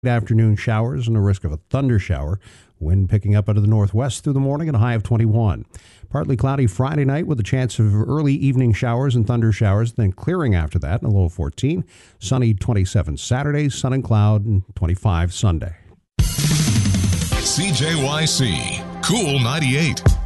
Afternoon showers and a risk of a thunder shower. Wind picking up out of the northwest through the morning and a high of 21. Partly cloudy Friday night with a chance of early evening showers and thunder showers, then clearing after that and a low of 14. Sunny 27 Saturday, sun and cloud, and 25 Sunday. CJYC, Cool 98.